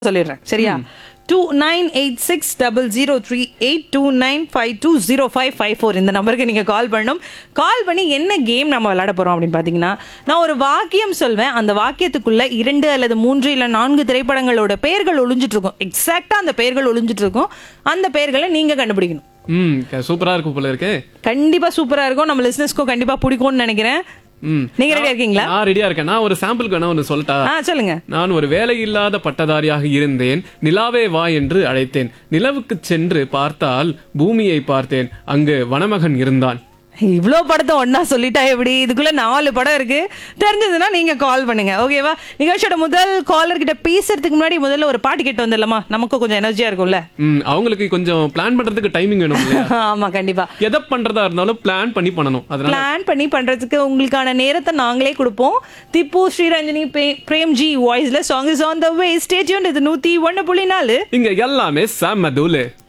சொல்லிடுறேன் சரியா 2986003829520554 இந்த நம்பருக்கு நீங்க கால் பண்ணணும். கால் பண்ணி என்ன கேம் நம்ம விளையாட போறோம் அப்படின்னு பாத்தீங்கன்னா, நான் ஒரு வாக்கியம் சொல்வேன். அந்த வாக்கியத்துக்குள்ள 2 அல்லது 3 இல்ல 4 திரைப்படங்களோட பெயர்கள் ஒளிஞ்சிட்டு இருக்கும். எக்ஸாக்டா அந்த பெயர்கள் ஒளிஞ்சிட்டு இருக்கும். அந்த பெயர்களை நீங்க கண்டுபிடிக்கணும். சூப்பரா இருக்கும் போல இருக்கு. கண்டிப்பா சூப்பரா இருக்கும். நம்ம லிசனர்ஸ்க்கும் கண்டிப்பா பிடிக்கும்னு நினைக்கிறேன். நீங்க ரெடியா இருக்கீங்களா? நான் ரெடியா இருக்கேன். நான் ஒரு சாம்பிளுக்கு வேணா ஒன்னு சொல்லட்டா? சொல்லுங்க. நான் ஒரு வேலையில்லாத பட்டதாரியாக இருந்தேன். நிலாவே வா என்று அழைத்தேன். நிலவுக்கு சென்று பார்த்தால் பூமியை பார்த்தேன். அங்கு வனமகன் இருந்தான். இவ்வளோ படத்தை ஒன்னா சொல்லிட்டா எப்படி? இதுக்குள்ள 4 படம் இருக்கு. தெரிஞ்சதுன்னா நீங்க கால் பண்ணுங்க. ஓகேவா? நிகழ்ச்சியோட முதல் காலர் கிட்ட பேசுறதுக்கு முன்னாடி முதல்ல ஒரு பாட்டு கேட்டு வந்துடலாமா? நமக்கும் கொஞ்சம் எனர்ஜியா இருக்கும்ல. அவங்களுக்கு கொஞ்சம் பிளான் பண்றதுக்கு டைமிங் வேணும் இல்லையா? ஆமா கண்டிப்பா. எதை பண்றதா இருந்தாலும் பிளான் பண்ணி பண்ணணும். அதனால பிளான் பண்ணி பண்றதுக்கு உங்களுக்கான நேரத்தை நாங்களே கொடுப்போம். திப்பு ஸ்ரீரஞ்சனி பிரேம்ஜி வாய்ஸ்ல song is on the way. Stay tuned. இது 101.4. இங்க எல்லாமே செம்ம தூளு.